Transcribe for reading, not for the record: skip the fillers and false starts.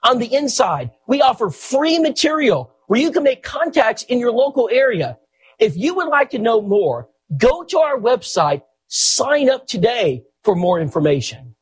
on the inside. We offer free material where you can make contacts in your local area. If you would like to know more, go to our website, sign up today for more information.